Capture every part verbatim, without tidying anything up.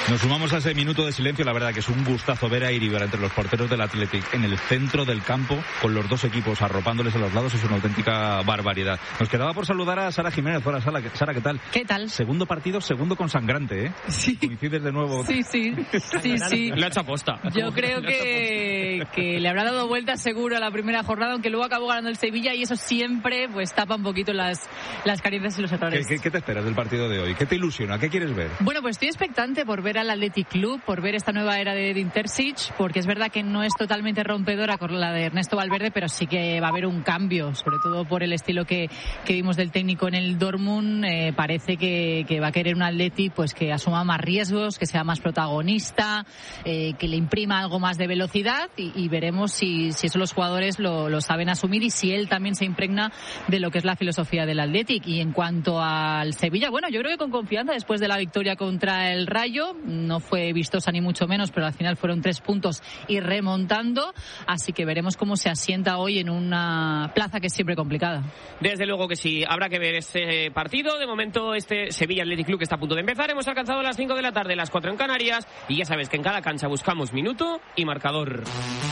Nos sumamos a ese minuto de silencio. La verdad que es un gustazo ver a Iribar entre los porteros del Athletic en el centro del campo, con los dos equipos arropándoles a los lados. Es una auténtica barbaridad. Nos quedaba por saludar a Sara Jiménez. Hola, Sara, Sara, ¿qué tal? ¿Qué tal? Segundo partido, segundo con sangrante, ¿eh? Sí. Coincides de nuevo. Sí, sí, sí, sí. Le ha hecho aposta. Yo creo que, que le habrá dado vuelta seguro a la primera jornada, aunque luego acabó ganando el Sevilla, y eso siempre pues tapa un poquito las, las carencias y los errores. ¿Qué, qué, ¿Qué te esperas del partido de hoy? ¿Qué te ilusiona? ¿Qué quieres ver? Bueno, pues estoy expectante por ver al Athletic Club, por ver esta nueva era de Edin Terzic, porque es verdad que no es totalmente rompedora con la de Ernesto Valverde, pero sí que va a haber un cambio, sobre todo por el estilo que, que vimos del técnico en el Dortmund. Eh, parece que, que va a querer un Athletic pues que asuma más riesgos, que sea más protagonista, eh, que le imprima algo más de velocidad, y, y veremos si, si eso los jugadores lo, lo saben asumir y si él también se impregna de lo que es la filosofía del Athletic. Y en cuanto al Sevilla, bueno, yo creo que con confianza después de la victoria contra el Rayo, no fue vistosa ni mucho menos, pero al final fueron tres puntos y remontando, así que veremos cómo se asienta hoy en una plaza que es siempre complicada. Desde luego que sí, habrá que ver este partido. De momento este Sevilla Athletic Club que está a punto de empezar. Hemos alcanzado las cinco de la tarde, las cuatro en Canarias, y ya sabes que en cada cancha buscamos minuto y marcador.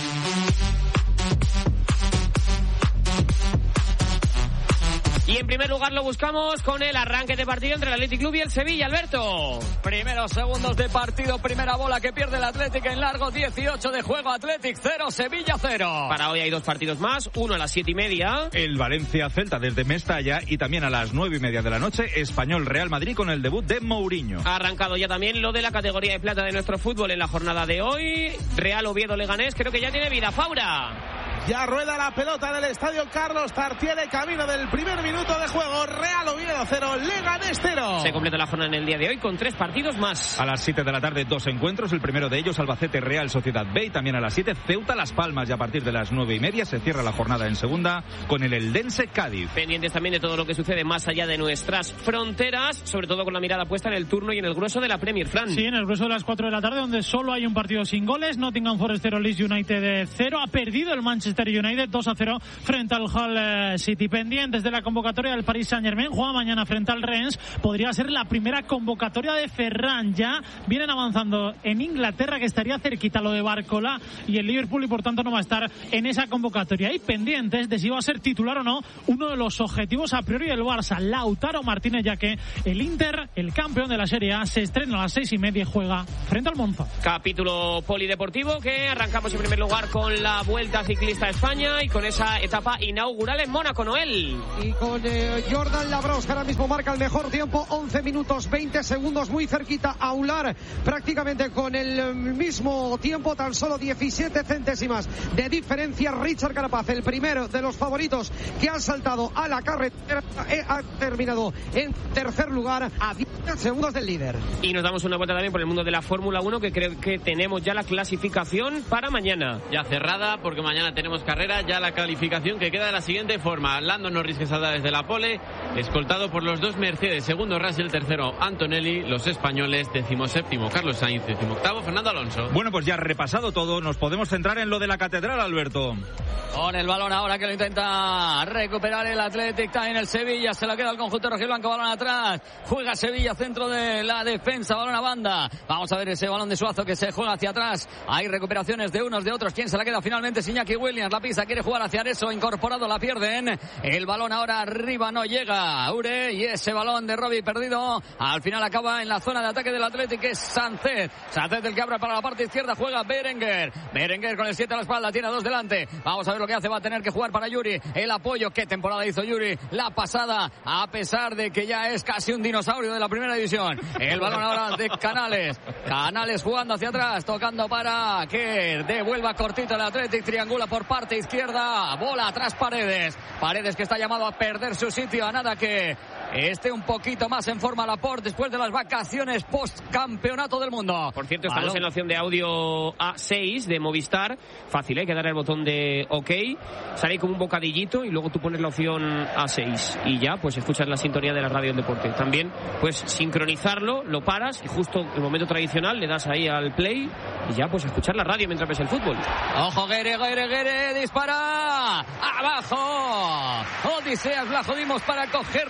Y en primer lugar lo buscamos con el arranque de partido entre el Athletic Club y el Sevilla, Alberto. Primeros segundos de partido, primera bola que pierde el Athletic en largo, dieciocho de juego, Athletic cero, Sevilla cero. Para hoy hay dos partidos más, uno a las siete y media. El Valencia-Celta desde Mestalla, y también a las nueve y media de la noche, Español-Real Madrid con el debut de Mourinho. Ha arrancado ya también lo de la categoría de plata de nuestro fútbol en la jornada de hoy. Real Oviedo-Leganés, creo que ya tiene vida. Faura. Ya rueda la pelota en el estadio Carlos Tartiere, camino del primer minuto de juego. Real Oviedo cero, Leganés cero. Se completa la jornada en el día de hoy con tres partidos más. A las siete de la tarde, dos encuentros. El primero de ellos, Albacete Real Sociedad B. Y también a las siete, Ceuta Las Palmas. Y a partir de las nueve y media se cierra la jornada en segunda con el Eldense Cádiz. Pendientes también de todo lo que sucede más allá de nuestras fronteras, sobre todo con la mirada puesta en el turno y en el grueso de la Premier, Fran. Sí, en el grueso de las cuatro de la tarde, donde solo hay un partido sin goles. Nottingham Forest cero, Leeds United cero. Ha perdido el Manchester United dos a cero frente al Hull City. Pendientes de la convocatoria del Paris Saint-Germain, juega mañana frente al Rennes. Podría ser la primera convocatoria de Ferran. Ya vienen avanzando en Inglaterra, que estaría cerquita lo de Barcola y el Liverpool, y por tanto no va a estar en esa convocatoria. Y pendientes de si va a ser titular o no uno de los objetivos a priori del Barça, Lautaro Martínez, ya que el Inter, el campeón de la Serie A, se estrena a las seis y media y juega frente al Monza. Capítulo polideportivo que arrancamos en primer lugar con la Vuelta Ciclista a España y con esa etapa inaugural en Mónaco, Noel. Y con eh, Jordan Labros, que ahora mismo marca el mejor tiempo, once minutos veinte segundos, muy cerquita a Aular, prácticamente con el mismo tiempo, tan solo diecisiete centésimas de diferencia. Richard Carapaz, el primero de los favoritos que ha saltado a la carretera, eh, ha terminado en tercer lugar a diez segundos del líder. Y nos damos una vuelta también por el mundo de la Fórmula uno, que creo que tenemos ya la clasificación para mañana. Ya cerrada, porque mañana tenemos carrera, ya la calificación que queda de la siguiente forma: Lando Norris, que saldrá desde la pole, escoltado por los dos Mercedes, segundo Russell, tercero Antonelli, los españoles, decimoséptimo Carlos Sainz, decimoctavo Fernando Alonso. Bueno, pues ya repasado todo, nos podemos centrar en lo de la catedral, Alberto. Con el balón ahora, que lo intenta recuperar el Athletic, está en el Sevilla, se la queda el conjunto rojiblanco, balón atrás, juega Sevilla, centro de la defensa, balón a banda, vamos a ver ese balón de Suazo que se juega hacia atrás, hay recuperaciones de unos de otros, ¿quién se la queda finalmente? Iñaki Williams, la pisa, quiere jugar hacia eso, incorporado, la pierden, el balón ahora arriba, no llega Ure, y ese balón de Robbie perdido, al final acaba en la zona de ataque del Athletic, que es Sánchez, Sánchez el que abre para la parte izquierda, juega Berenguer, Berenguer con el siete a la espalda, tiene a dos delante, vamos a ver lo que hace, va a tener que jugar para Yuri, el apoyo, qué temporada hizo Yuri, la pasada, a pesar de que ya es casi un dinosaurio de la primera división, el balón ahora de Canales, Canales jugando hacia atrás, tocando para que devuelva cortito el Athletic, triangula por parte izquierda, bola atrás Paredes, Paredes que está llamado a perder su sitio, a nada que esté un poquito más en forma Laporte después de las vacaciones post campeonato del mundo. Por cierto, estamos Balón. en la opción de audio A seis de Movistar, fácil, hay ¿eh? que dar el botón de OK, sale como un bocadillito y luego tú pones la opción A seis y ya pues escuchas la sintonía de la radio del deporte. También pues sincronizarlo, lo paras y justo el momento tradicional le das ahí al play y ya pues escuchar la radio mientras ves el fútbol. Ojo, Guere, Guere, Guere, dispara abajo, Odiseas, la jodimos para cogerla,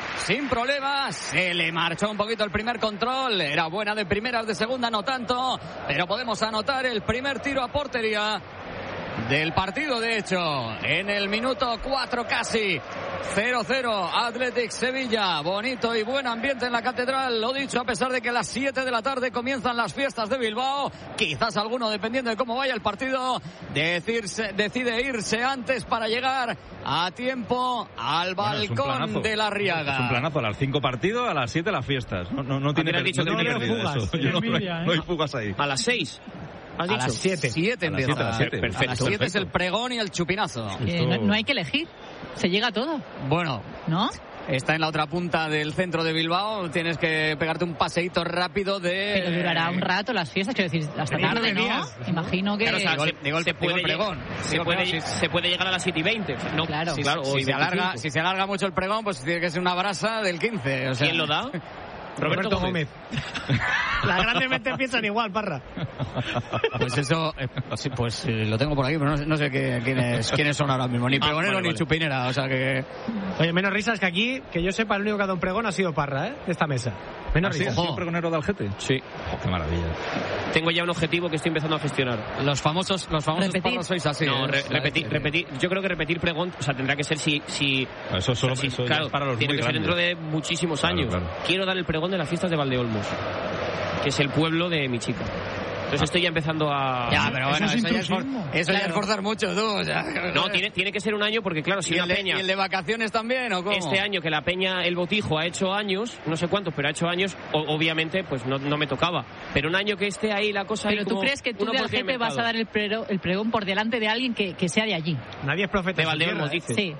sin problemas. Se le marchó un poquito el primer control. Era buena de primeras, de segunda no tanto. Pero podemos anotar el primer tiro a portería del partido, de hecho, en el minuto cuatro casi. cero cero Athletic Sevilla. Bonito y buen ambiente en la catedral, lo dicho, a pesar de que a las siete de la tarde comienzan las fiestas de Bilbao. Quizás alguno, dependiendo de cómo vaya el partido, decirse, decide irse antes para llegar a tiempo al balcón bueno, de la Riaga. Es un planazo, a las cinco partidos, a las siete las fiestas. No, no, no tiene, per, dicho no tiene pérdida eso. Yo no, no, hay, no hay fugas ahí. A las seis. ¿Has a dicho? Las siete. siete empieza. A las siete, perfecto. A las siete es el pregón y el chupinazo. Eh, no, no hay que elegir. Se llega a todo. Bueno. ¿No? Está en la otra punta del centro de Bilbao. Tienes que pegarte un paseíto rápido de... Pero durará un rato las fiestas, quiero decir, hasta tarde, ¿no? Imagino que... Claro, o sea, digo, se, digo, se, puede, el pregón. Se, puede, sí. se puede llegar a las siete y veinte. No, claro. Sí, claro. Si, si, se alarga, si se alarga mucho el pregón, pues tiene que ser una brasa del quince. O sea. ¿Quién lo da? Roberto, Roberto Gómez. Gómez. Las grandes mentes piensan igual, Parra. Pues eso, eh, sí, pues eh, lo tengo por aquí, pero no, no sé qué, quiénes, quiénes son ahora mismo. Ni pregonero ah, vale, ni vale. chupinera, o sea que... Oye, menos risas que aquí, que yo sepa, el único que ha dado un pregón ha sido Parra, ¿eh? De esta mesa. Menos ¿Ah, risas. ¿Sí? ¿Ha sido pregonero de Algete? Sí. Oh, qué maravilla. Tengo ya un objetivo que estoy empezando a gestionar. Los famosos, los famosos Parras sois así. No, ¿eh? re, repetir, repetir. Yo creo que repetir pregón, o sea, tendrá que ser si... si eso solo si, eso claro, para los tiene muy que grandes. ser dentro de muchísimos claro, años. Claro. Quiero dar el pregón de las fiestas de Valdeolmos, que es el pueblo de mi chica. Entonces estoy ya empezando a... Ya, pero bueno, eso, eso, es ya, es for, eso claro. ya es forzar mucho, tú. O sea, no, tiene, tiene que ser un año porque, claro, si ¿Y una el, peña... ¿Y el de vacaciones también o cómo? Este año que la peña, el Botijo, ha hecho años, no sé cuántos, pero ha hecho años, o, obviamente, pues no, no me tocaba. Pero un año que esté ahí la cosa... Pero tú crees que tú de Algete vas a dar el, prego, el pregón por delante de alguien que, que sea de allí. Nadie es profeta de Valdeolmos, dice. Sí.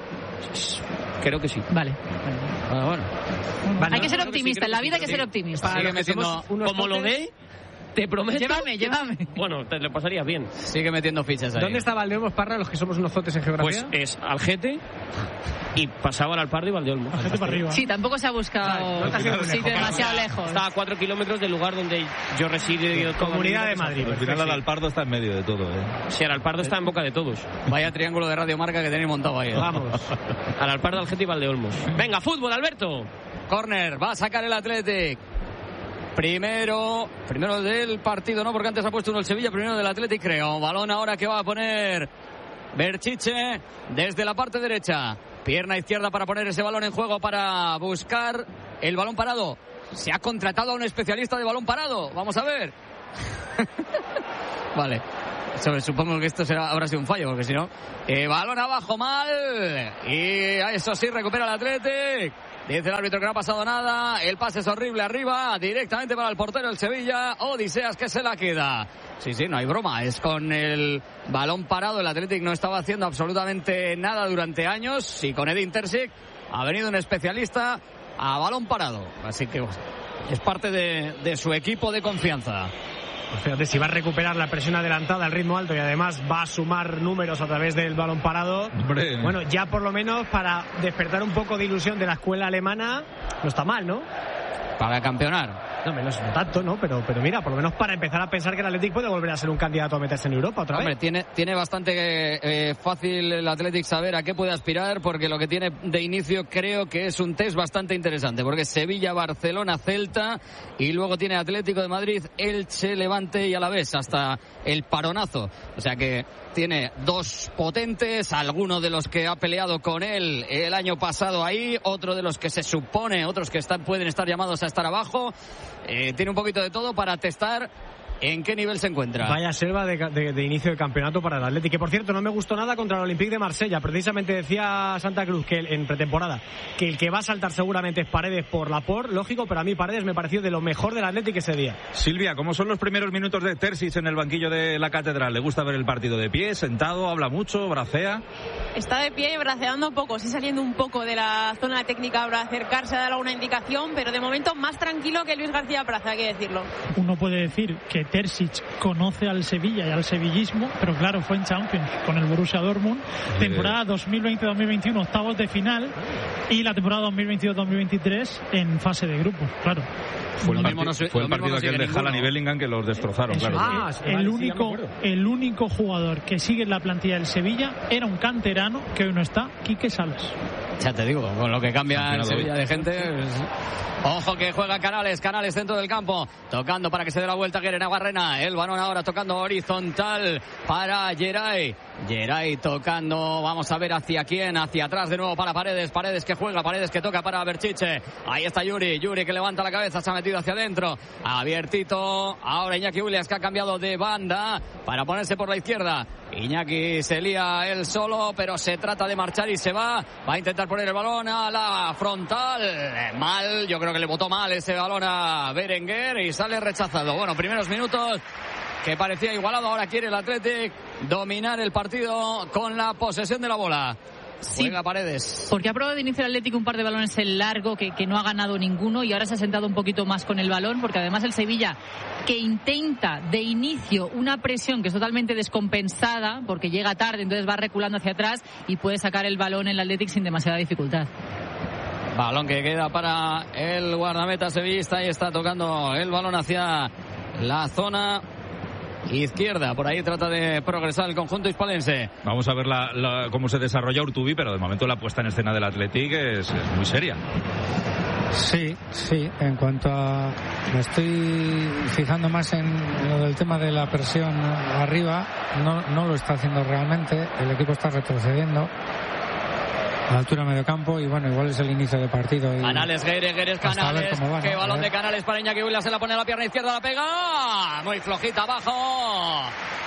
Creo que sí. Vale. Bueno, bueno. Vale, hay que ser optimista, en la vida hay que ser optimista. Sigue metiendo, como lo ve, te prometo. Llévame, llévame. Bueno, te lo pasarías bien. Sigue metiendo fichas ahí. ¿Dónde está Valdeolmos, Parra, los que somos unos zotes en geografía? Pues es Algete y pasaba al Alpardo y Valdeolmos. Algete para arriba. Sí, tampoco se ha buscado un sitio lejos. demasiado lejos. Está a cuatro kilómetros del lugar donde yo resido. Comunidad de Madrid. Al final el Alpardo está en medio de todo, ¿eh? Sí, el Alpardo está en boca de todos. Vaya triángulo de Radio Marca que tenéis montado ahí. ¿eh? Vamos. Al Alpardo, Algete y Valdeolmos. Venga, fútbol, Alberto. Corner, va a sacar el Athletic. Primero, primero del partido, no, porque antes ha puesto uno el Sevilla, primero del Athletic, creo. Balón ahora que va a poner Berchiche desde la parte derecha. Pierna izquierda para poner ese balón en juego, para buscar el balón parado. Se ha contratado a un especialista de balón parado. Vamos a ver. Vale. Supongo que esto será, habrá sido un fallo, porque si no... Eh, balón abajo, mal. Y eso sí, recupera el Athletic. Dice el árbitro que no ha pasado nada. El pase es horrible arriba, directamente para el portero del Sevilla. Odiseas que se la queda. Sí, sí, no hay broma. Es con el balón parado. El Athletic no estaba haciendo absolutamente nada durante años. Y con Edin Terzic ha venido un especialista a balón parado. Así que es parte de, de su equipo de confianza. Pues fíjate, si va a recuperar la presión adelantada, el ritmo alto y además va a sumar números a través del balón parado. Hombre. Bueno, ya por lo menos para despertar un poco de ilusión de la escuela alemana, no está mal, ¿no? Para campeonar. No, menos no tanto, ¿no? Pero, pero mira, por lo menos para empezar a pensar que el Athletic puede volver a ser un candidato a meterse en Europa otra Hombre, vez. Tiene, tiene bastante eh, fácil el Athletic saber a qué puede aspirar, porque lo que tiene de inicio creo que es un test bastante interesante, porque Sevilla, Barcelona, Celta, y luego tiene Atlético de Madrid, Elche, Levante y Alavés, hasta el paronazo. O sea que tiene dos potentes, alguno de los que ha peleado con él el año pasado ahí, otro de los que se supone, otros que están, pueden estar llamados a estar abajo. Eh, tiene un poquito de todo para testar en qué nivel se encuentra. Vaya selva de, de, de inicio de campeonato para el Athletic, que por cierto no me gustó nada contra el Olympique de Marsella. Precisamente decía Santa Cruz que el, en pretemporada que el que va a saltar seguramente es Paredes por Laporte, lógico, pero a mí Paredes me pareció de lo mejor del Athletic ese día. Silvia, ¿cómo son los primeros minutos de Terzic en el banquillo de la Catedral? ¿Le gusta ver el partido de pie, sentado, habla mucho, bracea? Está de pie y braceando un poco, sí, saliendo un poco de la zona técnica para acercarse a dar alguna indicación, pero de momento más tranquilo que Luis García Plaza, hay que decirlo. Uno puede decir que Terzic conoce al Sevilla y al sevillismo, pero claro, fue en Champions con el Borussia Dortmund, temporada dos mil veinte dos mil veintiuno, octavos de final, y la temporada dos mil veintidós dos mil veintitrés en fase de grupos, claro. Fue el, partid- no se, fue el partido no aquel de Haaland y Bellingham que los destrozaron, Eso, claro. Ah, el, vale, único, sí, el único jugador que sigue en la plantilla del Sevilla era un canterano que hoy no está, Quique Salas. Ya te digo, con lo que cambia en Sevilla de gente. Pues... Ojo que juega Canales, Canales dentro del campo, tocando para que se dé la vuelta Guerrero Navarrena. El balón ahora tocando horizontal para Geray. Geray tocando, vamos a ver hacia quién, hacia atrás de nuevo para Paredes. Paredes que juega, Paredes que toca para Berchiche. Ahí está Yuri, Yuri que levanta la cabeza, se ha metido hacia adentro. Abiertito, ahora Iñaki Williams que ha cambiado de banda para ponerse por la izquierda. Iñaki se lía él solo, pero se trata de marchar y se va. Va a intentar poner el balón a la frontal. Mal, yo creo que le botó mal ese balón a Berenguer y sale rechazado. Bueno, primeros minutos que parecía igualado. Ahora quiere el Athletic dominar el partido con la posesión de la bola. Sí, juega Paredes. Porque ha probado de inicio el Atlético un par de balones en largo que, que no ha ganado ninguno y ahora se ha sentado un poquito más con el balón, porque además el Sevilla, que intenta de inicio una presión que es totalmente descompensada porque llega tarde, entonces va reculando hacia atrás y puede sacar el balón en el Atlético sin demasiada dificultad. Balón que queda para el guardameta sevillista y está tocando el balón hacia la zona izquierda. Por ahí trata de progresar el conjunto hispalense. Vamos a ver la, la, cómo se desarrolla Urtubi, pero de momento la puesta en escena del Athletic es, es muy seria. Sí, sí. En cuanto a... Me estoy fijando más en lo del tema de la presión arriba. No, no lo está haciendo realmente. El equipo está retrocediendo a la altura de medio campo y bueno, igual es el inicio del partido. Y Canales, Gueres, Gueres, Canales. Van, qué balón de Canales para Iñaki Williams, se la pone a la pierna izquierda, la pega. Muy flojita abajo.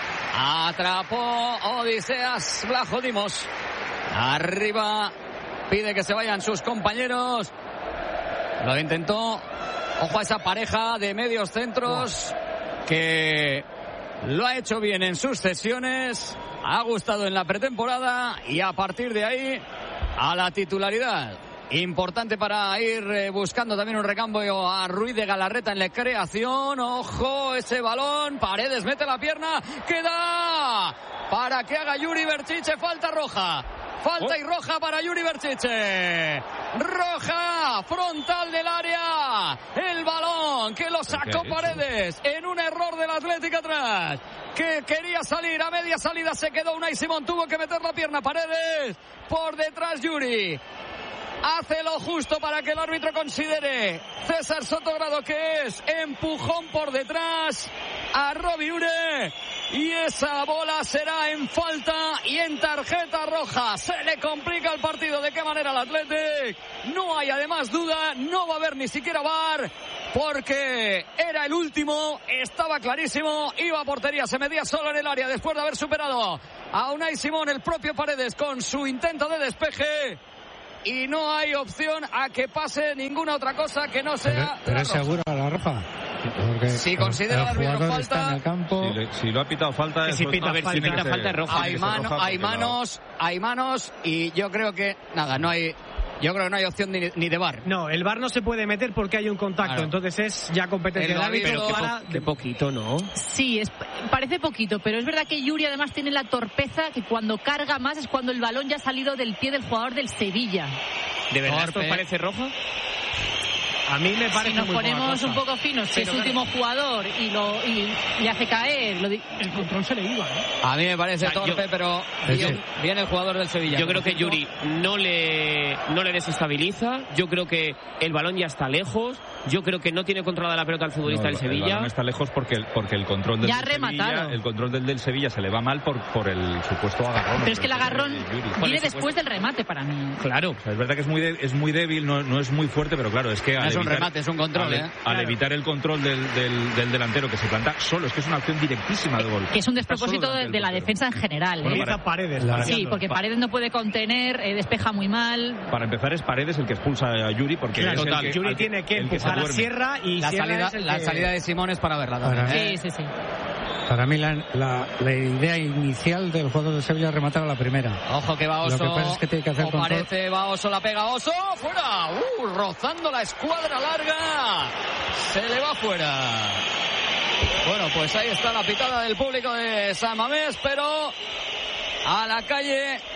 Atrapó Odiseas Vlachodimos. Arriba pide que se vayan sus compañeros. Lo intentó. Ojo a esa pareja de medios centros que lo ha hecho bien en sus sesiones. Ha gustado en la pretemporada y a partir de ahí a la titularidad. Importante para ir eh, buscando también un recambio a Ruiz de Galarreta en la creación. Ojo ese balón. Paredes mete la pierna. Queda para que haga Yuri Berchiche. Falta roja. Falta y roja para Yuri Berchiche. Roja frontal del área. El balón que lo sacó Paredes en un error del Atlético atrás. Que quería salir a media salida, se quedó Unai Simón, tuvo que meter la pierna. Paredes, por detrás Yuri. Hace lo justo para que el árbitro considere César Sotogrado que es empujón por detrás a Robi Ure. Y esa bola será en falta y en tarjeta roja. Se le complica el partido. ¿De qué manera el Athletic? No hay además duda, no va a haber ni siquiera V A R. Porque era el último, estaba clarísimo, iba a portería, se medía solo en el área después de haber superado a Unai Simón, el propio Paredes con su intento de despeje. Y no hay opción a que pase ninguna otra cosa que no sea. Pero, pero es segura la roja. Porque si considera el árbitro falta en el campo. Si, le, si lo ha pitado falta, que si pita, ver, si pita falta es roja. Hay, man, roja hay manos, no. hay manos y yo creo que nada, no hay. Yo creo que no hay opción ni, ni de V A R. No, el V A R no se puede meter porque hay un contacto, claro. Entonces es ya competencia del árbitro. Pero para... qué, po qué poquito, ¿no? Sí, es, parece poquito, pero es verdad que Yuri además tiene la torpeza que cuando carga más es cuando el balón ya ha salido del pie del jugador del Sevilla. ¿De verdad esto parece roja? A mí me parece si nos muy ponemos un poco finos, si es último jugador y lo y le hace caer, lo di... el control se le iba, ¿eh? A mí me parece o sea, torpe, yo... pero bien, bien el jugador del Sevilla. Yo creo que Yuri no le no le desestabiliza. Yo creo que el balón ya está lejos. Yo creo que no tiene controlada la pelota el futbolista no, del Sevilla. El balón está lejos porque el, porque el control del, ya del rematado. Sevilla, el control del, del Sevilla se le va mal por por el supuesto agarrón. Pero es que el agarrón viene después del remate para mí. Claro, o sea, es verdad que es muy de, es muy débil, no, no es muy fuerte, pero claro, es que no al es evitar, un remate, es un control. Al, ¿eh? al claro. evitar el control del, del, del delantero que se planta solo, es que es una acción directísima de gol. Que es un despropósito de, de la defensa en general. Bueno, ¿eh? para, Paredes. Para sí, porque Paredes no puede contener, eh, despeja muy mal. Para empezar es Paredes el que expulsa a Yuri porque claro, es total. el que, Yuri tiene que empujar a Sierra y la Sierra salida, es el la que... salida de Simón es para verla también. Para, ¿eh? Sí, sí, sí. Para mí la, la, la idea inicial del jugador de Sevilla es rematar a la primera. Ojo que va Oso. Lo que pasa es que tiene que hacer control. Parece, va Oso, la pega Oso, fuera. Uh, rozando la escuadra larga. Se le va fuera. Bueno, pues ahí está la pitada del público de San Mamés, pero a la calle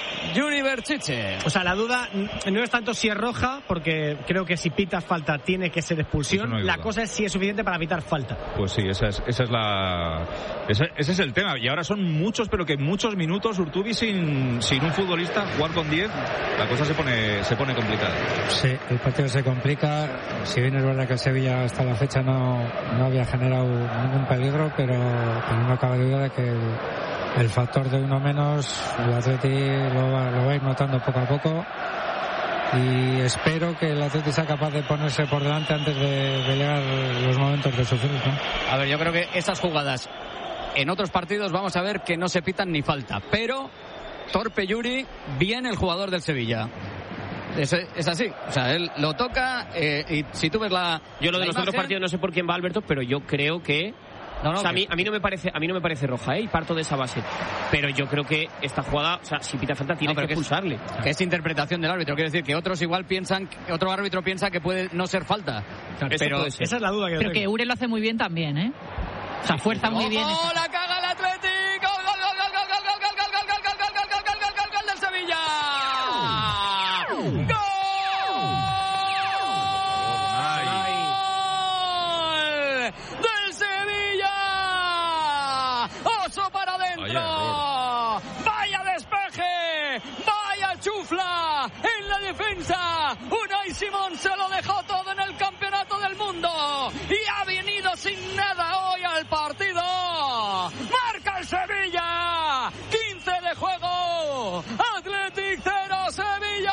Yuri Berchiche. O sea, la duda no es tanto si es roja, porque creo que si pitas falta tiene que ser expulsión. No, la cosa es si es suficiente para pitar falta. Pues sí, esa es, esa es la ese, ese es el tema. Y ahora son muchos, pero que muchos minutos Urtubi sin, sin un futbolista jugar con diez, la cosa se pone se pone complicada. Sí, el partido se complica. Si bien es verdad que el Sevilla hasta la fecha no, no había generado ningún peligro, pero, pero no cabe duda de que el, el factor de uno menos el Atleti lo va, lo va a ir notando poco a poco, y espero que el Atleti sea capaz de ponerse por delante antes de, de llegar los momentos de sufrir, ¿no? A ver, yo creo que esas jugadas en otros partidos vamos a ver que no se pitan ni falta, pero torpe Yuri, bien el jugador del Sevilla. Es, es así, o sea, él lo toca, eh, y si tú ves la yo lo de la los imagen, otros partidos no sé por quién va, Alberto, pero yo creo que no, no, o sea, a mí a mí no me parece a mí no me parece roja, ¿eh? Y parto de esa base, pero yo creo que esta jugada, o sea, si pita falta tiene no, que expulsarle. Que es, que es interpretación del árbitro, quiere decir que otros igual piensan, otro árbitro piensa que puede no ser falta, claro, pero esa es la duda que pero tengo. Que Ure lo hace muy bien también, ¿eh? O sea, fuerza muy bien. ¡Oh, la caga el Atlético! ¡Gol, gol, gol, gol, gol, gol, gol, gol, gol, gol, gol, gol, gol, gol, gol, gol del Sevilla! ¡Gol! ¡Del Sevilla! ¡Oso para adentro! ¡Vaya despeje! ¡Vaya chufla! ¡En la defensa! Unai Simón se lo dejó todo en el campeonato del mundo y ha venido sin nada hoy al partido. ¡Marca el Sevilla! quince de juego. Athletic cero, Sevilla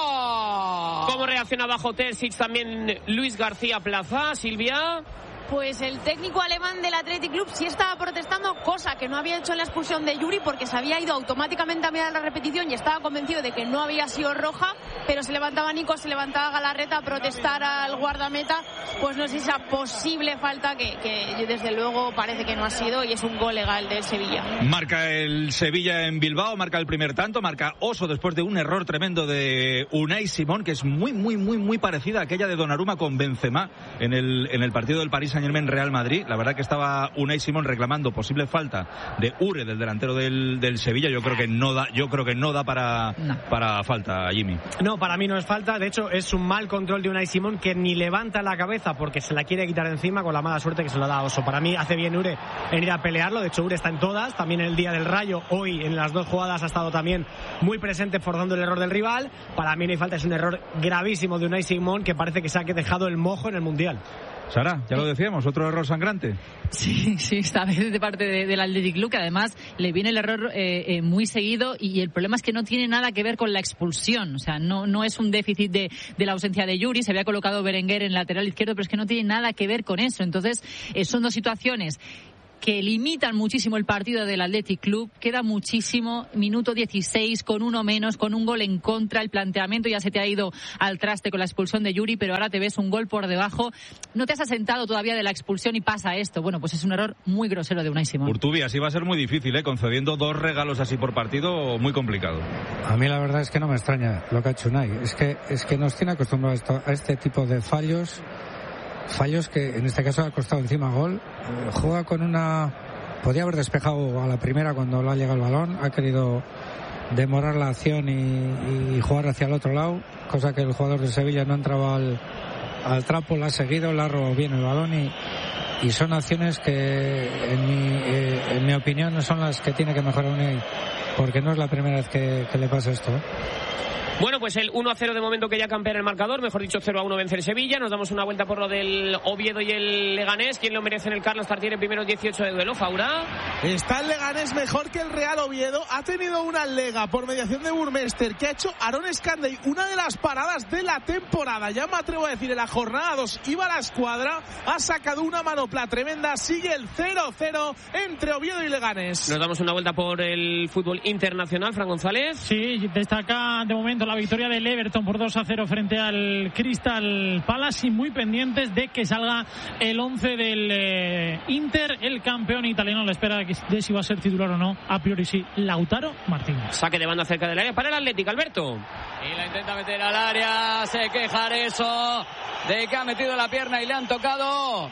uno. ¿Cómo reacciona bajo Terzic también Luis García Plaza, Silvia? Pues el técnico alemán del Athletic Club sí estaba protestando, cosa que no había hecho en la expulsión de Yuri, porque se había ido automáticamente a mirar la repetición y estaba convencido de que no había sido roja, pero se levantaba Nico, se levantaba Galarreta a protestar al guardameta, pues no sé si esa posible falta que, que desde luego parece que no ha sido, y es un gol legal del Sevilla. Marca el Sevilla en Bilbao, marca el primer tanto, marca Oso después de un error tremendo de Unai Simón, que es muy, muy, muy, muy parecida a aquella de Donnarumma con Benzema en el, en el partido del París Saint-Germain Real Madrid. La verdad que estaba Unai Simón reclamando posible falta de Ure, del delantero del, del Sevilla. Yo creo que no da, yo creo que no da para, no. para falta, Jimmy. No, para mí no es falta. De hecho, es un mal control de Unai Simón, que ni levanta la cabeza porque se la quiere quitar de encima, con la mala suerte que se lo da a Oso. Para mí hace bien Ure en ir a pelearlo. De hecho, Ure está en todas. También en el día del Rayo, hoy en las dos jugadas ha estado también muy presente, forzando el error del rival. Para mí no hay falta. Es un error gravísimo de Unai Simón, que parece que se ha dejado el mojo en el Mundial. Sara, ya lo decíamos, otro error sangrante. Sí, sí, esta vez de parte de, del Athletic Club, que además le viene el error eh, eh, muy seguido, y el problema es que no tiene nada que ver con la expulsión. O sea, no, no es un déficit de, de la ausencia de Yuri, se había colocado Berenguer en lateral izquierdo, pero es que no tiene nada que ver con eso. Entonces, eh, son dos situaciones que limitan muchísimo el partido del Athletic Club. Queda muchísimo, minuto dieciséis, con uno menos, con un gol en contra. El planteamiento ya se te ha ido al traste con la expulsión de Yuri, pero ahora te ves un gol por debajo. No te has asentado todavía de la expulsión y pasa esto. Bueno, pues es un error muy grosero de Unai Simón. Urtubi, así va a ser muy difícil, ¿eh? Concediendo dos regalos así por partido, muy complicado. A mí la verdad es que no me extraña lo que ha hecho Unai. Es que, es que nos tiene acostumbrados a este tipo de fallos. Fallos que en este caso ha costado encima gol. Eh, juega con una... Podía haber despejado a la primera cuando le ha llegado el balón. Ha querido demorar la acción y, y jugar hacia el otro lado, cosa que el jugador de Sevilla no ha entrado al, al trapo, la ha seguido, le ha robado bien el balón, y, y son acciones que en mi, eh, en mi opinión son las que tiene que mejorar Unai, porque no es la primera vez que, que le pasa esto, ¿eh? Bueno, pues el uno a cero de momento que ya campea en el marcador, mejor dicho cero a uno vence el Sevilla. Nos damos una vuelta por lo del Oviedo y el Leganés. ¿Quién lo merece en el Carlos Tartiere primeros dieciocho de duelo, Faura? Está el Leganés mejor que el Real Oviedo. Ha tenido una lega por mediación de Burmester que ha hecho Aaron Scandey, una de las paradas de la temporada. Ya me atrevo a decir, en la jornada dos iba la escuadra, ha sacado una manopla tremenda. Sigue el cero cero entre Oviedo y Leganés. Nos damos una vuelta por el fútbol internacional, Fran González. Sí, destaca de momento la victoria del Everton por dos a cero frente al Crystal Palace, y muy pendientes de que salga el once del eh, Inter. El campeón italiano le espera de si va a ser titular o no. A priori sí, Lautaro Martínez. Saque de banda cerca del área para el Atlético, Alberto. Y la intenta meter al área, se queja eso de que ha metido la pierna y le han tocado.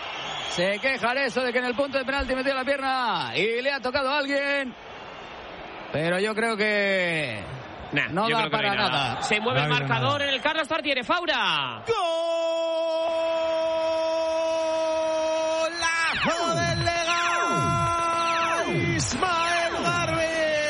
Se queja eso de que en el punto de penalti metió la pierna y le ha tocado a alguien. pero yo creo que nah, no da para no nada. nada. Se mueve no el marcador nada. en el Carlos Tartiere. Faura. ¡Golazo del Legan! Ismael Garbi.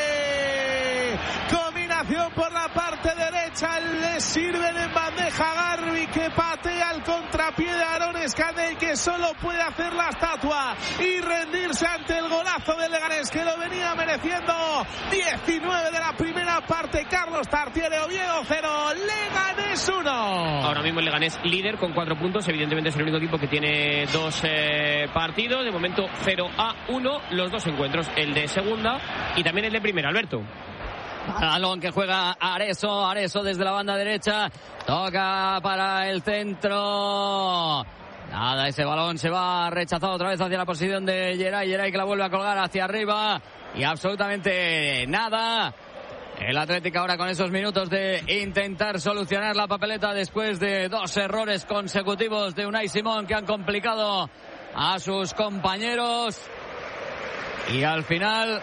Combinación por la parte derecha. Le sirven en bandeja Garbi, que patea el contrapié de Aaron Scannell, que solo puede hacer la estatua y rendirse ante el golazo del Leganés, que lo venía mereciendo. diecinueve de la primera parte. Carlos Tartiere, Oviedo cero, Leganés uno. Ahora mismo el Leganés líder con cuatro puntos. Evidentemente es el único equipo que tiene dos eh, partidos. De momento cero a uno los dos encuentros. El de segunda y también el de primera. Alberto. Balón que juega Areso, Areso desde la banda derecha, toca para el centro. Nada, ese balón se va rechazado otra vez hacia la posición de Geray, Geray que la vuelve a colgar hacia arriba y absolutamente nada. El Atlético ahora con esos minutos de intentar solucionar la papeleta después de dos errores consecutivos de Unai Simón que han complicado a sus compañeros. Y al final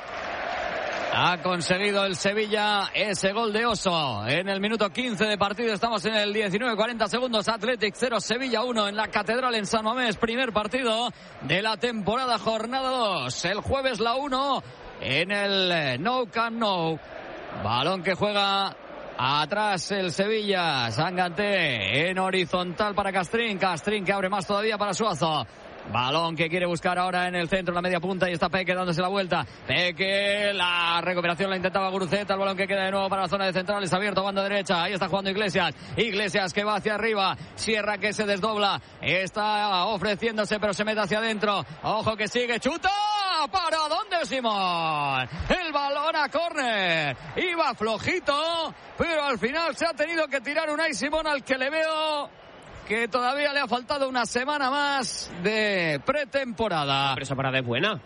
ha conseguido el Sevilla ese gol de Oso en el minuto quince de partido. Estamos en el diecinueve, cuarenta segundos. Athletic cero, Sevilla uno en la Catedral en San Mamés. Primer partido de la temporada, jornada dos. El jueves la uno en el Nou Camp Nou. Balón que juega atrás el Sevilla. Sanganté en horizontal para Castrín. Castrín que abre más todavía para Suazo. Balón que quiere buscar ahora en el centro, en la media punta, y está Peque dándose la vuelta. Peque, la recuperación la intentaba Guruceta. El balón que queda de nuevo para la zona de centrales, abierto, banda derecha. Ahí está jugando Iglesias. Iglesias que va hacia arriba. Sierra que se desdobla. Está ofreciéndose, pero se mete hacia adentro. Ojo que sigue, chuta. ¿Para dónde, Simón? El balón a córner. Iba flojito, pero al final se ha tenido que tirar Unai Simón, al que le veo que todavía le ha faltado una semana más de pretemporada. Pero esa parada es buena.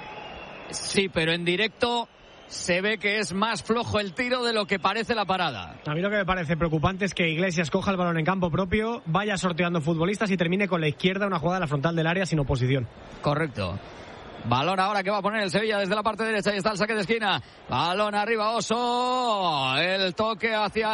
Sí, pero en directo se ve que es más flojo el tiro de lo que parece la parada. A mí lo que me parece preocupante es que Iglesias coja el balón en campo propio, vaya sorteando futbolistas y termine con la izquierda una jugada a la frontal del área sin oposición. Correcto. Balón ahora que va a poner el Sevilla desde la parte derecha. Ahí está el saque de esquina. Balón arriba, Oso. El toque hacia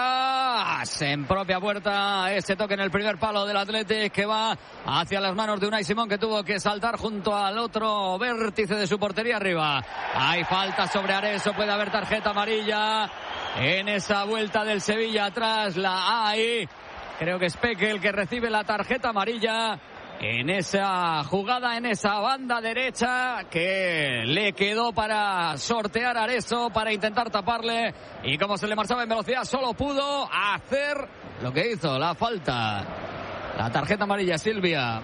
atrás. En propia puerta. Ese toque en el primer palo del Athletic que va hacia las manos de Unai Simón, que tuvo que saltar junto al otro vértice de su portería arriba. Hay falta sobre Areso. Puede haber tarjeta amarilla en esa vuelta del Sevilla atrás. La hay. Creo que es Peque el que recibe la tarjeta amarilla en esa jugada, en esa banda derecha que le quedó para sortear a Areso, para intentar taparle, y como se le marchaba en velocidad solo pudo hacer lo que hizo, la falta, la tarjeta amarilla. Silvia.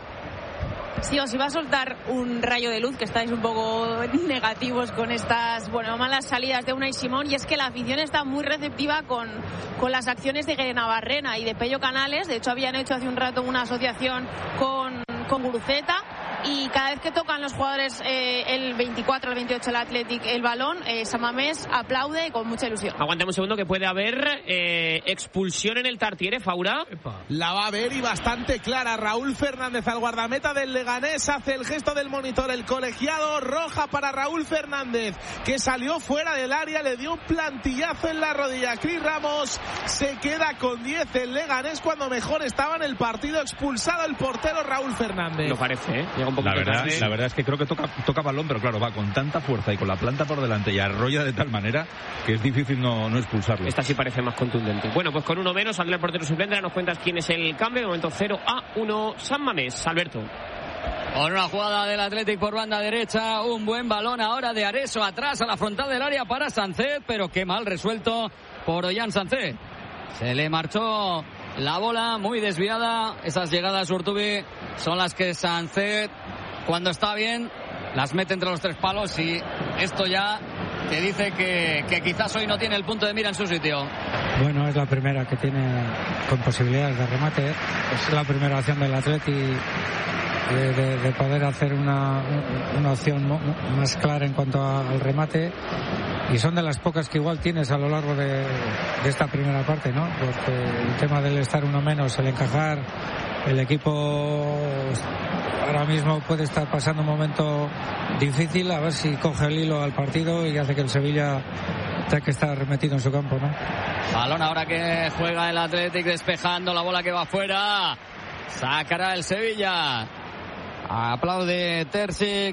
Sí, os iba a soltar un rayo de luz, que estáis un poco negativos con estas, bueno, malas salidas de Unai Simón, y es que la afición está muy receptiva con, con las acciones de Guerenavarrena y de Pello Canales. De hecho, habían hecho hace un rato una asociación con, con Guruceta, y cada vez que tocan los jugadores eh, el veinticuatro, el veintiocho, el Athletic, el balón, eh, San Mamés aplaude con mucha ilusión. Aguantemos un segundo, que puede haber eh, expulsión en el Tartiere, Faura. La va a haber, y bastante clara. Raúl Fernández, al guardameta del Leganés, hace el gesto del monitor, el colegiado. Roja para Raúl Fernández, que salió fuera del área, le dio un plantillazo en la rodilla. Cris Ramos se queda con diez. El Leganés, cuando mejor estaba en el partido, expulsado el portero Raúl Fernández. Lo parece, ¿eh? Llega un poquito la verdad, tarde. la verdad es que creo que toca, toca balón, pero claro, va con tanta fuerza y con la planta por delante y arrolla de tal manera que es difícil no, no expulsarlo. Esta sí parece más contundente. Bueno, pues con uno menos, sale el portero suplente. Nos cuentas quién es el cambio. De momento cero a uno San Mamés. Alberto. Con una jugada del Athletic por banda derecha, un buen balón ahora de Areso atrás a la frontal del área para Sánchez, pero qué mal resuelto por Ollán Sánchez. Se le marchó la bola, muy desviada. Esas llegadas, Urtubi, son las que Sánchez, cuando está bien, las mete entre los tres palos, y esto ya te dice que, que quizás hoy no tiene el punto de mira en su sitio. Bueno, es la primera que tiene con posibilidades de remate. Es la primera acción del Atleti de, de, de poder hacer una, una opción más clara en cuanto a, al remate. Y son de las pocas que igual tienes a lo largo de, de esta primera parte, ¿no? Porque el tema del estar uno menos, el encajar, el equipo ahora mismo puede estar pasando un momento difícil, a ver si coge el hilo al partido y hace que el Sevilla tenga que estar metido en su campo, ¿no? Balón ahora que juega el Athletic, despejando la bola que va afuera. Sacará el Sevilla. Aplaude Terzic.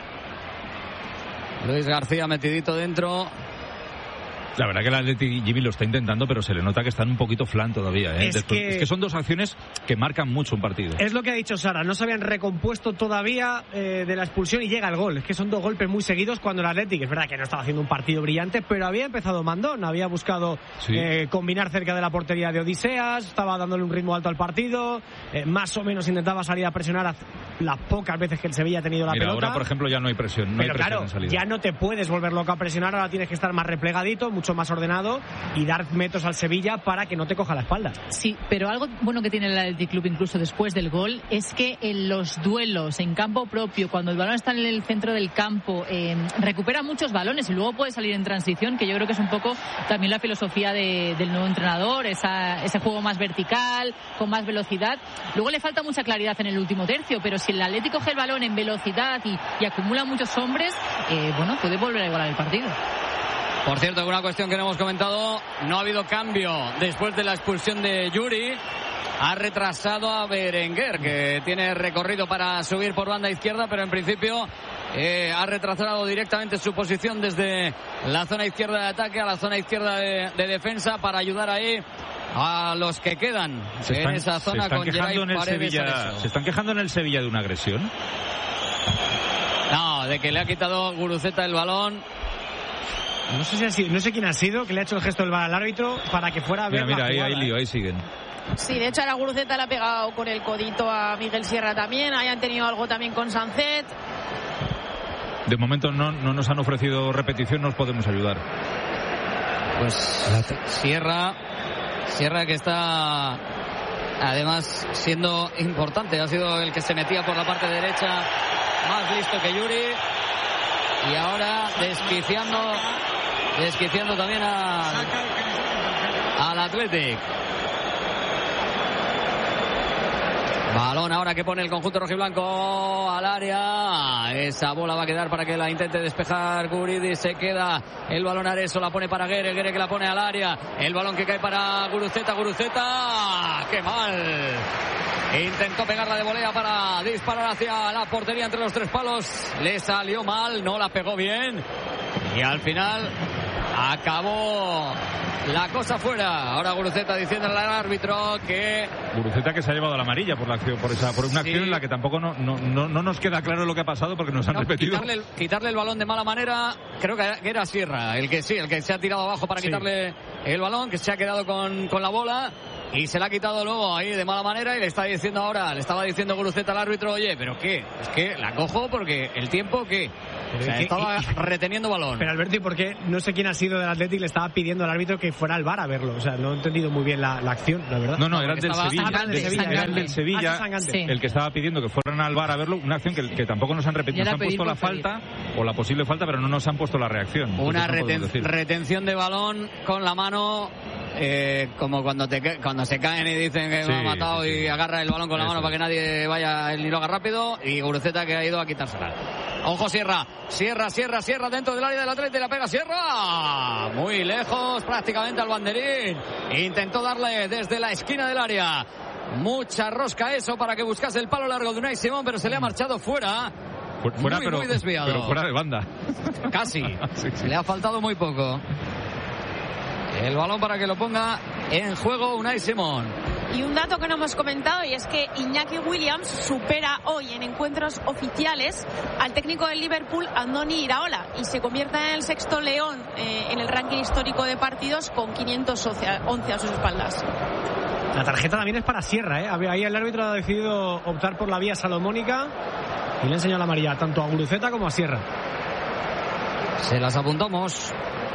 Luis García metidito dentro. La verdad que el Athletic, Jimmy, lo está intentando, pero se le nota que están un poquito flan todavía. ¿eh? Es, Después, que... es que son dos acciones que marcan mucho un partido. Es lo que ha dicho Sara, no se habían recompuesto todavía eh, de la expulsión y llega el gol. Es que son dos golpes muy seguidos cuando el Athletic, es verdad que no estaba haciendo un partido brillante, pero había empezado mandón, había buscado sí. eh, combinar cerca de la portería de Odiseas, estaba dándole un ritmo alto al partido, eh, más o menos intentaba salir a presionar a las pocas veces que el Sevilla ha tenido la Mira, pelota. Ahora, por ejemplo, ya no hay presión. No pero hay presión claro, en salida. Ya no te puedes volver loco a presionar, ahora tienes que estar más replegadito, mucho más ordenado y dar metros al Sevilla para que no te coja la espalda. Sí, pero algo bueno que tiene el Athletic Club incluso después del gol es que en los duelos en campo propio, cuando el balón está en el centro del campo, eh, recupera muchos balones y luego puede salir en transición, que yo creo que es un poco también la filosofía de, del nuevo entrenador, esa, ese juego más vertical, con más velocidad. Luego le falta mucha claridad en el último tercio, pero si el Athletic coge el balón en velocidad y, y acumula muchos hombres, eh, bueno, puede volver a igualar el partido. Por cierto, una cuestión que no hemos comentado, no ha habido cambio después de la expulsión de Yuri. Ha retrasado a Berenguer, que tiene recorrido para subir por banda izquierda, pero en principio eh, ha retrasado directamente su posición desde la zona izquierda de ataque a la zona izquierda de, de defensa para ayudar ahí a los que quedan se están, en esa zona se están con quejando Geray en el Paredes. Sevilla, ¿Se están quejando en el Sevilla de una agresión? No, de que le ha quitado Guruceta el balón. No sé si ha sido, no sé quién ha sido que le ha hecho el gesto del bar al árbitro para que fuera a ver. Mira, mira, la jugada, ahí, ahí lío, ¿eh? ahí siguen. Sí, de hecho a la Guruceta le ha pegado con el codito a Miguel Sierra también. Ahí han tenido algo también con Sancet. De momento no, no nos han ofrecido repetición, nos podemos ayudar. Pues Sierra, Sierra que está además siendo importante, ha sido el que se metía por la parte derecha, más listo que Yuri, y ahora desquiciando, desquiciando también a, al Athletic. Balón ahora que pone el conjunto rojiblanco al área. Esa bola va a quedar para que la intente despejar Guridi. Se queda el balón Areso, la pone para Guerre. Guerre que la pone al área. El balón que cae para Guruceta. Guruceta. ¡Qué mal! Intentó pegarla de volea para disparar hacia la portería entre los tres palos. Le salió mal, no la pegó bien. Y al final acabó la cosa fuera. Ahora Guruceta diciéndole al árbitro que... Guruceta que se ha llevado la amarilla por la acción, por esa, por una sí. acción en la que tampoco no, no, no, no nos queda claro lo que ha pasado porque nos han no, repetido. Quitarle el, quitarle el balón de mala manera, creo que era Sierra, el que sí, el que se ha tirado abajo para sí. quitarle el balón, que se ha quedado con, con la bola. Y se la ha quitado luego ahí de mala manera y le está diciendo ahora, le estaba diciendo Guruceta al árbitro, oye, ¿pero qué? Es que la cojo porque el tiempo que o sea, estaba reteniendo balón. Pero Alberto, ¿y por qué? No sé quién ha sido del Athletic, le estaba pidiendo al árbitro que fuera al V A R a verlo. O sea, no he entendido muy bien la, la acción, la verdad. No, no, era el del estaba, Sevilla. Ah, el del Sevilla, era el del Sevilla, ah, sí. el que estaba pidiendo que fueran al V A R a verlo. Una acción que, que tampoco nos han repetido. Nos han puesto la falta o la posible falta, pero no nos han puesto la reacción. Una reten, retención de balón con la mano. Eh, como cuando te cuando se caen y dicen que sí, me ha matado sí, sí. y agarra el balón con la Eso. mano para que nadie vaya y lo haga rápido, y Guruceta que ha ido a quitársela. Ojo Sierra, Sierra, Sierra, Sierra dentro del área del Atleti y la pega Sierra, muy lejos prácticamente al banderín, intentó darle desde la esquina del área, mucha rosca eso para que buscase el palo largo de Unai Simón, pero se le ha marchado fuera. Fuera, muy, pero, muy desviado. pero fuera de banda. Casi, sí, sí. Le ha faltado muy poco. El balón para que lo ponga en juego Unai Simón. Y un dato que no hemos comentado, y es que Iñaki Williams supera hoy en encuentros oficiales al técnico del Liverpool, Andoni Iraola, y se convierte en el sexto león eh, en el ranking histórico de partidos con quinientos once a sus espaldas. La tarjeta también es para Sierra, ¿eh? Ahí el árbitro ha decidido optar por la vía salomónica y le ha enseñado la amarilla tanto a Guruceta como a Sierra. Se las apuntamos.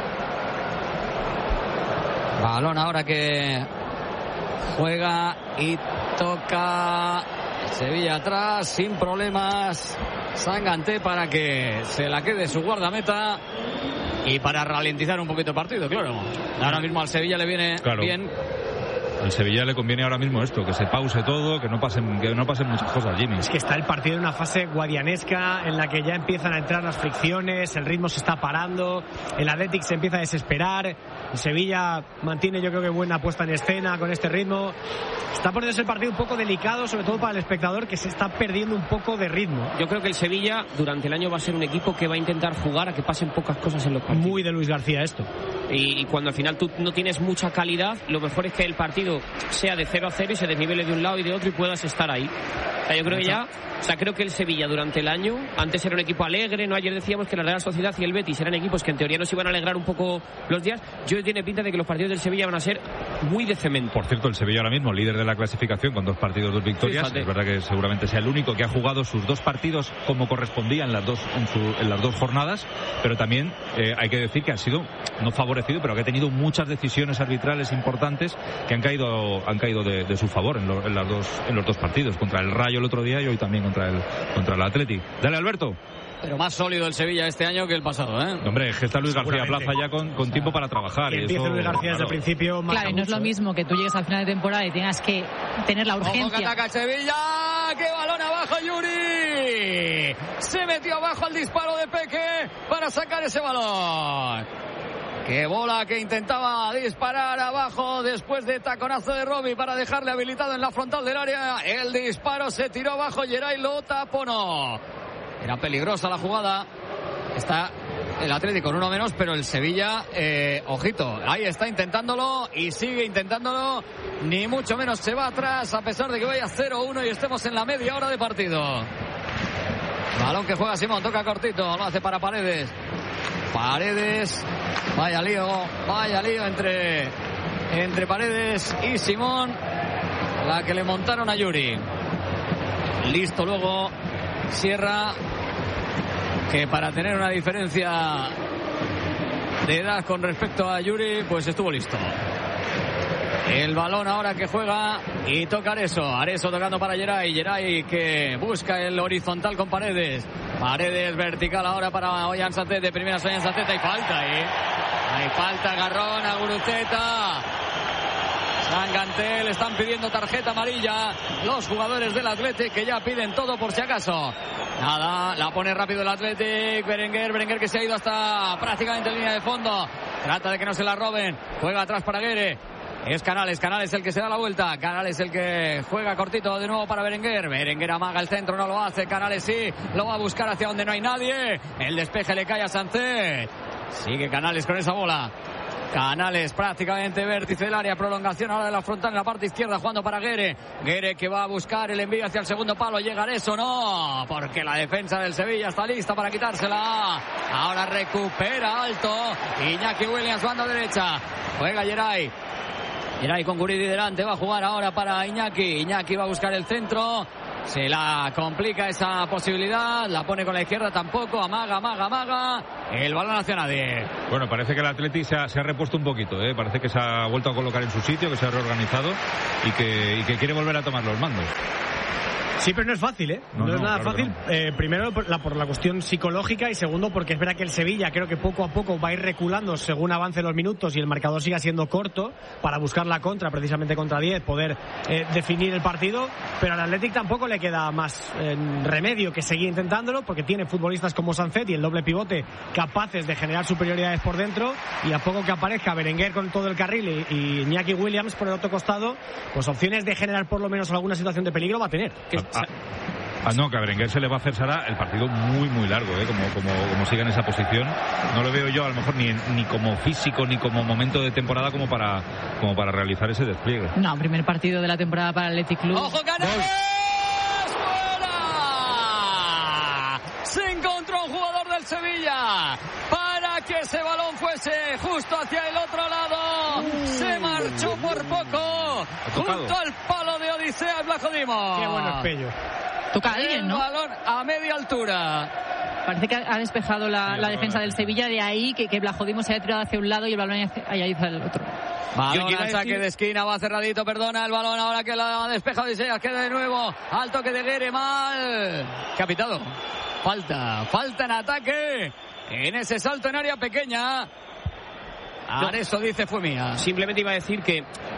Balón ahora que juega y toca Sevilla atrás sin problemas. Sanganté para que se la quede su guardameta y para ralentizar un poquito el partido, claro. Ahora mismo al Sevilla le viene claro. bien Al Sevilla le conviene ahora mismo esto, que se pause todo, que no pasen, que no pasen muchas cosas, Jimmy. Es que está el partido en una fase guadianesca en la que ya empiezan a entrar las fricciones, el ritmo se está parando, el Athletic se empieza a desesperar, el Sevilla mantiene yo creo que buena puesta en escena con este ritmo. Está poniéndose el partido un poco delicado, sobre todo para el espectador, que se está perdiendo un poco de ritmo. Yo creo que el Sevilla durante el año va a ser un equipo que va a intentar jugar a que pasen pocas cosas en los partidos. Muy de Luis García esto. Y, y cuando al final tú no tienes mucha calidad, lo mejor es que el partido sea de cero a cero y se desnivele de un lado y de otro y puedas estar ahí. O sea, yo creo que ya, o sea, creo que el Sevilla durante el año, antes era un equipo alegre, ¿no? Ayer decíamos que la Real Sociedad y el Betis eran equipos que en teoría nos iban a alegrar un poco los días. Yo tiene pinta de que los partidos del Sevilla van a ser muy de cemento. Por cierto, el Sevilla ahora mismo líder de la clasificación con dos partidos, dos victorias. Sí, es verdad que seguramente sea el único que ha jugado sus dos partidos como correspondía en las dos en, su, en las dos jornadas, pero también eh, hay que decir que ha sido no favorecido, pero que ha tenido muchas decisiones arbitrales importantes que han caído han caído de, de su favor en, lo, en las dos en los dos partidos, contra el Rayo el otro día y hoy también contra el contra el Athletic. Dale, Alberto. Pero más sólido el Sevilla este año que el pasado, ¿eh? Hombre, es que está Luis García Plaza ya con, con o sea, tiempo para trabajar. Que y empiece eso, Luis García desde claro. el principio. Claro, y no es lo mismo que tú llegues al final de temporada y tengas que tener la urgencia. Ojo que ataca el Sevilla, ¡qué balón abajo Yuri! Se metió abajo el disparo de Peque para sacar ese balón. Qué bola que intentaba disparar abajo después de taconazo de Robbie para dejarle habilitado en la frontal del área. El disparo se tiró abajo, Geray lo taponó. Era peligrosa la jugada. Está el Atlético con uno menos, pero el Sevilla, eh, ojito, ahí está intentándolo y sigue intentándolo. Ni mucho menos se va atrás a pesar de que vaya cero uno y estemos en la media hora de partido. Balón que juega Simón, toca cortito, lo hace para Paredes. Paredes, vaya lío, vaya lío entre, entre Paredes y Simón, la que le montaron a Yuri. Listo luego Sierra, que para tener una diferencia de edad con respecto a Yuri, pues estuvo listo. El balón ahora que juega y toca Areso. Areso tocando para Geray. Geray que busca el horizontal con Paredes. Paredes vertical ahora para Ollán Sánchez. De primera Ollán Sánchez. Hay falta ahí. ¿eh? Hay falta, agarrón a Guruceta. Sangantel, están pidiendo tarjeta amarilla los jugadores del Athletic, que ya piden todo por si acaso. Nada, la pone rápido el Athletic. Berenguer, Berenguer que se ha ido hasta prácticamente en línea de fondo. Trata de que no se la roben. Juega atrás para Guerre. Es Canales, Canales el que se da la vuelta. Canales el que juega cortito de nuevo para Berenguer. Berenguer amaga el centro, no lo hace. Canales sí, lo va a buscar hacia donde no hay nadie. El despeje le cae a Sánchez. Sigue Canales con esa bola. Canales prácticamente vértice del área, prolongación ahora de la frontal en la parte izquierda, jugando para Guerre. Guerre que va a buscar el envío hacia el segundo palo. ¿Llegar eso? No, porque la defensa del Sevilla está lista para quitársela. Ahora recupera alto Iñaki Williams, banda derecha. Juega Geray. Geray con Guridi delante, va a jugar ahora para Iñaki. Iñaki va a buscar el centro. Se la complica esa posibilidad, la pone con la izquierda tampoco, amaga, amaga, amaga, el balón hacia nadie. Bueno, parece que el Athletic se ha, se ha repuesto un poquito, ¿eh? Parece que se ha vuelto a colocar en su sitio, que se ha reorganizado y que, y que quiere volver a tomar los mandos. Sí, pero no es fácil, ¿eh? No, no, no es nada claro fácil. No. Eh, primero por la, por la cuestión psicológica y segundo porque es verdad que el Sevilla creo que poco a poco va a ir reculando según avancen los minutos y el marcador siga siendo corto para buscar la contra, precisamente contra diez, poder eh, definir el partido. Pero al Athletic tampoco le queda más eh, remedio que seguir intentándolo porque tiene futbolistas como Sancet y el doble pivote capaces de generar superioridades por dentro, y a poco que aparezca Berenguer con todo el carril y, y Iñaki Williams por el otro costado, pues opciones de generar por lo menos alguna situación de peligro va a tener. Ah, ah, no, que a Berenguer se le va a hacer, Sara, el partido muy muy largo, ¿eh? como, como, como siga en esa posición. No lo veo yo a lo mejor ni, ni como físico ni como momento de temporada como para, como para realizar ese despliegue. No, primer partido de la temporada para el Athletic Club. ¡Ojo, Canales! ¡Fuera! Se encontró un jugador del Sevilla para que ese balón fuese justo hacia el otro lado. Uh. Se marchó por poco junto al palo de Odisea el Blajodimo. Qué bueno es Pello. Toca a alguien, ¿no? El balón a media altura. Parece que ha despejado la, la defensa del Sevilla, de ahí que, que Blajodimo se haya tirado hacia un lado y el balón haya ido hacia el otro. Balón al saque decir... de esquina, va cerradito, perdona, el balón ahora que la despeja Odisea, queda de nuevo al toque de Guerre, mal. ¿Qué ha pitado? Falta, falta en ataque, en ese salto en área pequeña. Areso dice fue mía. Simplemente iba a decir que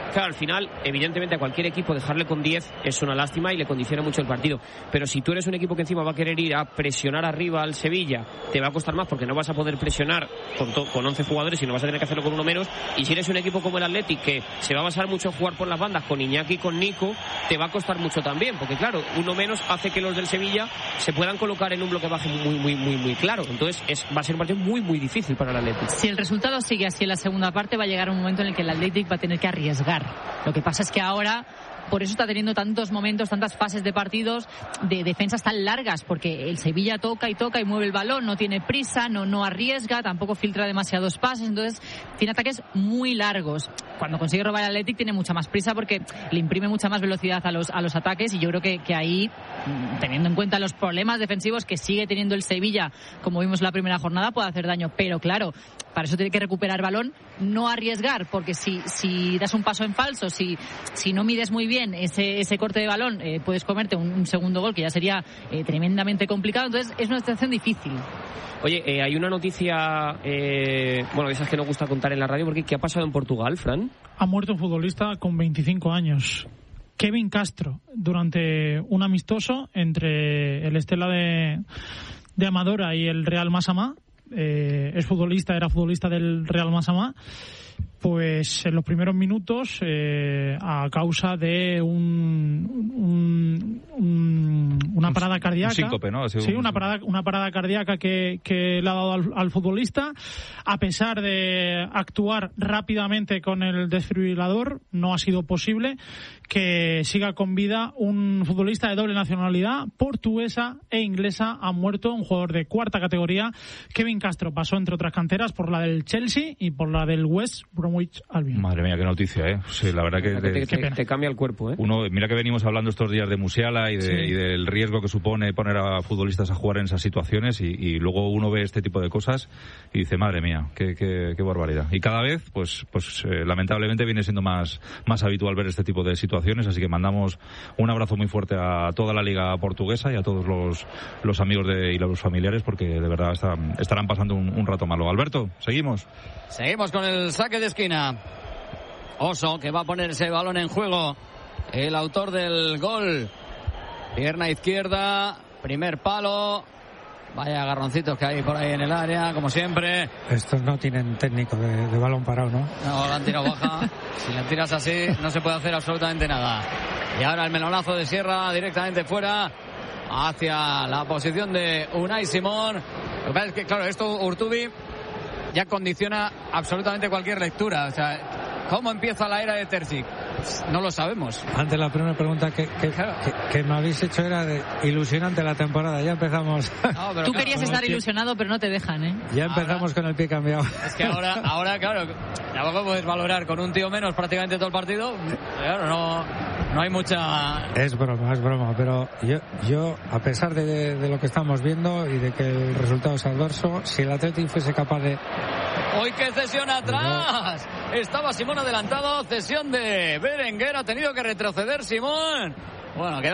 Claro, al final, evidentemente a cualquier equipo dejarle con diez es una lástima y le condiciona mucho el partido. Pero si tú eres un equipo que encima va a querer ir a presionar arriba al Sevilla, te va a costar más porque no vas a poder presionar con, to- con once jugadores, sino vas a tener que hacerlo con uno menos. Y si eres un equipo como el Athletic, que se va a basar mucho en jugar por las bandas con Iñaki y con Nico, te va a costar mucho también, porque claro, uno menos hace que los del Sevilla se puedan colocar en un bloque bajo muy, muy, muy, muy claro. Entonces es, va a ser un partido muy, muy difícil para el Athletic. Si el resultado sigue así en la segunda parte, va a llegar un momento en el que el Athletic va a tener que arriesgar. Lo que pasa es que ahora, por eso está teniendo tantos momentos, tantas fases de partidos de defensas tan largas, porque el Sevilla toca y toca y mueve el balón, no tiene prisa, no, no arriesga, tampoco filtra demasiados pases, entonces tiene ataques muy largos. Cuando consigue robar el Athletic tiene mucha más prisa porque le imprime mucha más velocidad a los, a los ataques, y yo creo que, que ahí, teniendo en cuenta los problemas defensivos que sigue teniendo el Sevilla, como vimos en la primera jornada, puede hacer daño. Pero claro, para eso tiene que recuperar balón, no arriesgar, porque si, si das un paso en falso, si, si no mides muy bien ese, ese corte de balón, eh, puedes comerte un, un segundo gol que ya sería eh, tremendamente complicado. Entonces es una situación difícil. Oye, eh, hay una noticia, eh, bueno, de esas que nos gusta contar en la radio, porque ¿qué ha pasado en Portugal, Fran? Ha muerto un futbolista con veinticinco años. Kevin Castro, durante un amistoso entre el Estela de, de Amadora y el Real Massamá. Eh, es futbolista, era futbolista del Real Massamá. Pues en los primeros minutos, eh, a causa de un, un, un una parada cardíaca, un síncope, ¿no? Sí, una parada, una parada cardíaca que, que le ha dado al, al futbolista. A pesar de actuar rápidamente con el desfibrilador, no ha sido posible que siga con vida un futbolista de doble nacionalidad, portuguesa e inglesa. Ha muerto un jugador de cuarta categoría. Kevin Castro pasó, entre otras canteras, por la del Chelsea y por la del West Bromwich Albion. Madre mía, qué noticia, ¿eh? Sí, la verdad que... Te, te, te cambia el cuerpo, ¿eh? Uno, mira que venimos hablando estos días de Musiala y, de, Sí. y del riesgo que supone poner a futbolistas a jugar en esas situaciones, y, y luego uno ve este tipo de cosas y dice, madre mía, qué, qué, qué barbaridad. Y cada vez, pues, pues eh, lamentablemente viene siendo más, más habitual ver este tipo de situaciones, así que mandamos un abrazo muy fuerte a toda la liga portuguesa y a todos los, los amigos de, y los familiares, porque de verdad están, estarán pasando un, un rato malo. Alberto, seguimos. Seguimos con el saque de esquina. Oso, que va a poner ese balón en juego. El autor del gol. Pierna izquierda, primer palo. Vaya agarroncitos que hay por ahí en el área, como siempre. Estos no tienen técnico de, de balón parado, ¿no? No, la han tirado baja. Si la tiras así, no se puede hacer absolutamente nada. Y ahora el melonazo de Sierra directamente fuera, hacia la posición de Unai Simón. Lo que pasa es que, claro, esto Urtubi ya condiciona absolutamente cualquier lectura. O sea, ¿cómo empieza la era de Terzic? No lo sabemos. Antes la primera pregunta que, que, que, que me habéis hecho era de ilusionante la temporada. Ya empezamos. No, pero Tú claro, querías estar ilusionado, pero no te dejan, ¿eh? Ya empezamos ahora, con el pie cambiado. Es que ahora, ahora claro, tampoco puedes valorar con un tío menos prácticamente todo el partido. Claro, no, no hay mucha... Es broma, es broma. Pero yo, yo a pesar de, de lo que estamos viendo y de que el resultado es adverso, si el Athletic fuese capaz de... ¡Hoy qué cesión atrás! Estaba Simón adelantado, cesión de Berenguer, ha tenido que retroceder Simón. Bueno, queda